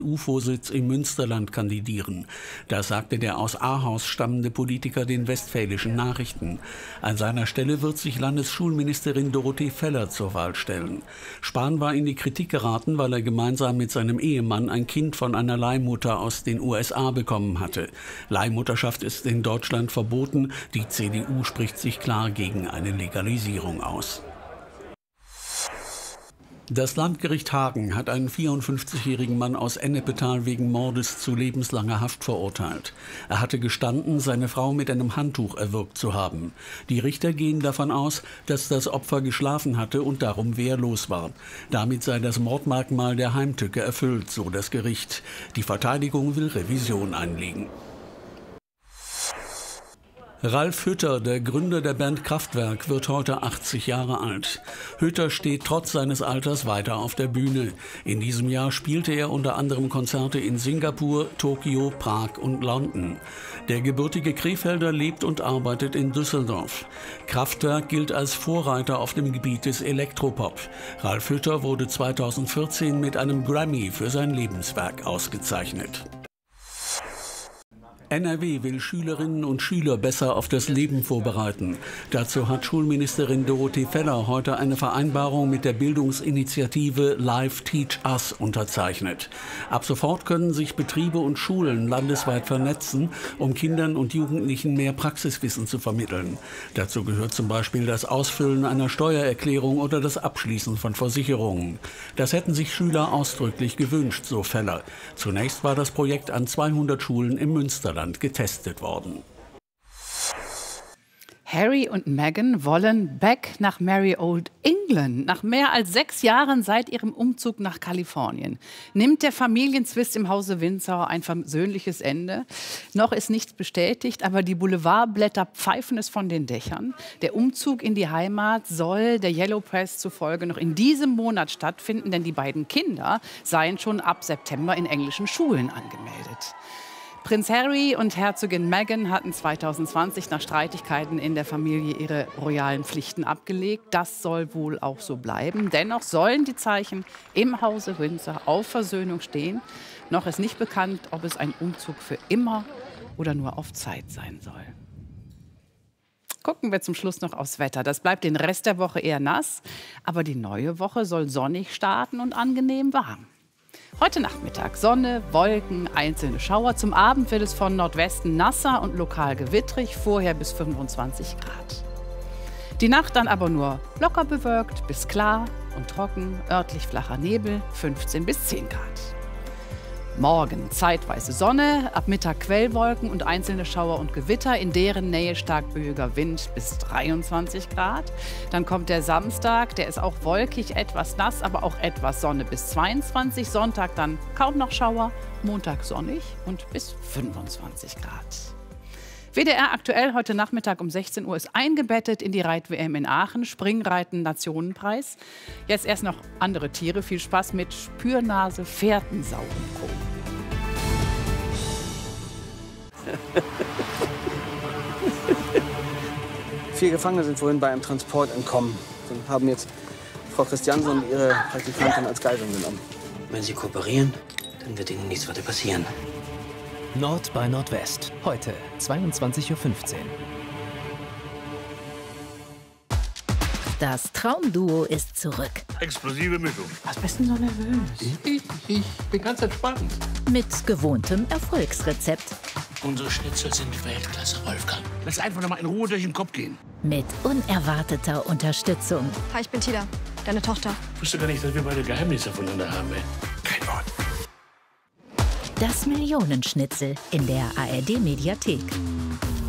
UFO-Sitz im Münsterland kandidieren. Das sagte der aus Ahaus stammende Politiker den Westfälischen Nachrichten. An seiner Stelle wird sich Landesschulministerin Dorothee Feller zur Wahl stellen. Spahn war in die Kritik geraten, weil er gemeinsam mit seinem Ehemann ein Kind von einer Leihmutter aus den USA bekommen hatte. Leihmutterschaft ist in Deutschland verboten. Die CDU spricht sich klar gegen eine Legalisierung aus. Das Landgericht Hagen hat einen 54-jährigen Mann aus Ennepetal wegen Mordes zu lebenslanger Haft verurteilt. Er hatte gestanden, seine Frau mit einem Handtuch erwürgt zu haben. Die Richter gehen davon aus, dass das Opfer geschlafen hatte und darum wehrlos war. Damit sei das Mordmerkmal der Heimtücke erfüllt, so das Gericht. Die Verteidigung will Revision einlegen. Ralf Hütter, der Gründer der Band Kraftwerk, wird heute 80 Jahre alt. Hütter steht trotz seines Alters weiter auf der Bühne. In diesem Jahr spielte er unter anderem Konzerte in Singapur, Tokio, Prag und London. Der gebürtige Krefelder lebt und arbeitet in Düsseldorf. Kraftwerk gilt als Vorreiter auf dem Gebiet des Elektropop. Ralf Hütter wurde 2014 mit einem Grammy für sein Lebenswerk ausgezeichnet. NRW will Schülerinnen und Schüler besser auf das Leben vorbereiten. Dazu hat Schulministerin Dorothee Feller heute eine Vereinbarung mit der Bildungsinitiative Live Teach Us unterzeichnet. Ab sofort können sich Betriebe und Schulen landesweit vernetzen, um Kindern und Jugendlichen mehr Praxiswissen zu vermitteln. Dazu gehört zum Beispiel das Ausfüllen einer Steuererklärung oder das Abschließen von Versicherungen. Das hätten sich Schüler ausdrücklich gewünscht, so Feller. Zunächst war das Projekt an 200 Schulen im Münsterland getestet worden. Harry und Meghan wollen back nach Merry Old England. Nach mehr als 6 Jahren seit ihrem Umzug nach Kalifornien nimmt der Familienzwist im Hause Windsor ein versöhnliches Ende. Noch ist nichts bestätigt, aber die Boulevardblätter pfeifen es von den Dächern. Der Umzug in die Heimat soll der Yellow Press zufolge noch in diesem Monat stattfinden, denn die beiden Kinder seien schon ab September in englischen Schulen angemeldet. Prinz Harry und Herzogin Meghan hatten 2020 nach Streitigkeiten in der Familie ihre royalen Pflichten abgelegt. Das soll wohl auch so bleiben. Dennoch sollen die Zeichen im Hause Windsor auf Versöhnung stehen. Noch ist nicht bekannt, ob es ein Umzug für immer oder nur auf Zeit sein soll. Gucken wir zum Schluss noch aufs Wetter. Das bleibt den Rest der Woche eher nass, aber die neue Woche soll sonnig starten und angenehm warm. Heute Nachmittag Sonne, Wolken, einzelne Schauer. Zum Abend wird es von Nordwesten nasser und lokal gewittrig, vorher bis 25 Grad. Die Nacht dann aber nur locker bewölkt bis klar und trocken, örtlich flacher Nebel, 15 bis 10 Grad. Morgen zeitweise Sonne, ab Mittag Quellwolken und einzelne Schauer und Gewitter, in deren Nähe stark böiger Wind bis 23 Grad. Dann kommt der Samstag, der ist auch wolkig, etwas nass, aber auch etwas Sonne bis 22. Sonntag dann kaum noch Schauer, Montag sonnig und bis 25 Grad. WDR aktuell heute Nachmittag um 16 Uhr ist eingebettet in die Reit-WM in Aachen, Springreiten Nationenpreis. Jetzt erst noch andere Tiere. Viel Spaß mit Spürnase, Fährtensau und Co. 4 Gefangene sind vorhin bei einem Transport entkommen und haben jetzt Frau Christiansen und ihre Praktikantin als Geiseln genommen. Wenn Sie kooperieren, dann wird Ihnen nichts weiter passieren. Nord bei Nordwest. Heute 22:15 Uhr. Das Traumduo ist zurück. Explosive Mischung. Was bist denn so nervös? Ich bin ganz entspannt. Mit gewohntem Erfolgsrezept. Unsere Schnitzel sind Weltklasse, Wolfgang. Lass einfach noch mal in Ruhe durch den Kopf gehen. Mit unerwarteter Unterstützung. Hi, ich bin Tida, deine Tochter. Ich wusste gar nicht, dass wir beide Geheimnisse voneinander haben, ey. Kein Wort. Das Millionenschnitzel in der ARD-Mediathek.